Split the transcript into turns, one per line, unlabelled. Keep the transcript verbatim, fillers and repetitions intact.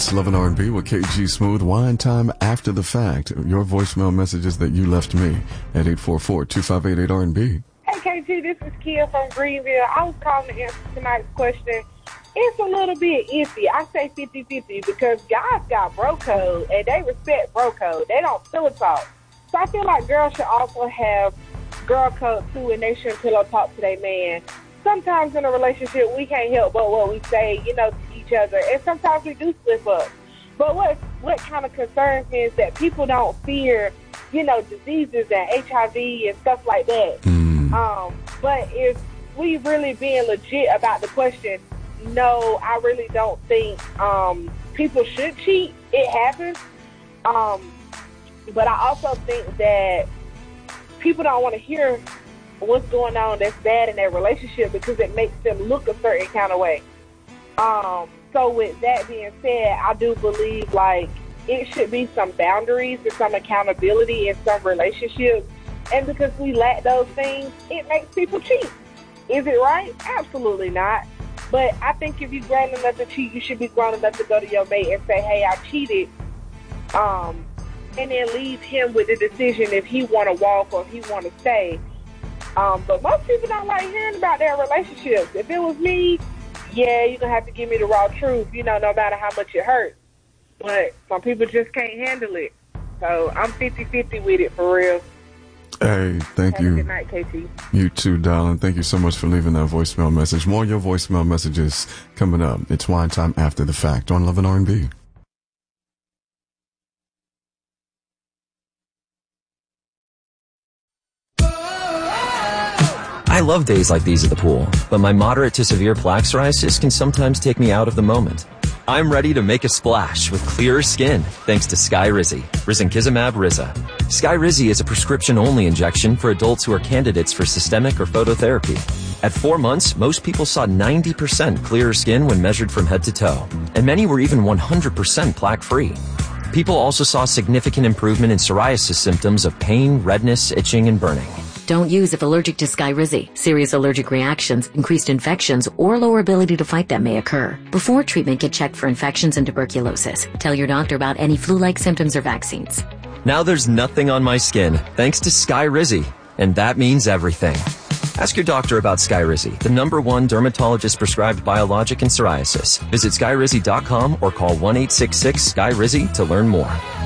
It's Love and R and B with K G Smooth. Wine time after the fact. Your voicemail messages that you left me at eight four four, two five eight, eight R and B.
Hey, K G, this is Kia from Greenville. I was calling to answer tonight's question. It's a little bit iffy. I say fifty-fifty because guys got bro code, and they respect bro code. They don't pillow talk. So I feel like girls should also have girl code, too, and they shouldn't pillow talk to their man. Sometimes in a relationship, we can't help but what we say, you know, to each other, and sometimes we do slip up. But what what kind of concerns me is that people don't fear, you know, diseases and H I V and stuff like that.
Mm.
Um, but if we really being legit about the question, no, I really don't think um, people should cheat. It happens. Um, but I also think that people don't want to hear what's going on that's bad in their relationship because it makes them look a certain kind of way. Um, so with that being said, I do believe like it should be some boundaries and some accountability in some relationships. And because we lack those things, it makes people cheat. Is it right? Absolutely not. But I think if you're grown enough to cheat, you should be grown enough to go to your mate and say, hey, I cheated. Um, and then leave him with the decision if he want to walk or if he want to stay. Um, but most people don't like hearing about their relationships. If it was me, yeah, you're going to have to give me the raw truth, you know, no matter how much it hurts. But some people just can't handle it. So I'm fifty-fifty with it for real.
Hey, thank
have
you.
A good night, K T.
You too, darling. Thank you so much for leaving that voicemail message. More of your voicemail messages coming up. It's Wine Time After the Fact on Love and R and B.
I love days like these at the pool, but my moderate to severe plaque psoriasis can sometimes take me out of the moment. I'm ready to make a splash with clearer skin thanks to Skyrizi, Risankizumab Riza. Skyrizi is a prescription-only injection for adults who are candidates for systemic or phototherapy. At four months, most people saw ninety percent clearer skin when measured from head to toe, and many were even one hundred percent plaque-free. People also saw significant improvement in psoriasis symptoms of pain, redness, itching, and burning.
Don't use if allergic to Skyrizi. Serious allergic reactions, increased infections, or lower ability to fight them may occur. Before treatment, get checked for infections and tuberculosis. Tell your doctor about any flu-like symptoms or vaccines.
Now there's nothing on my skin thanks to Skyrizi, and that means everything. Ask your doctor about Skyrizi, the number one dermatologist-prescribed biologic in psoriasis. Visit skyrizi dot com or call one eight six six, S K Y R I Z I to learn more.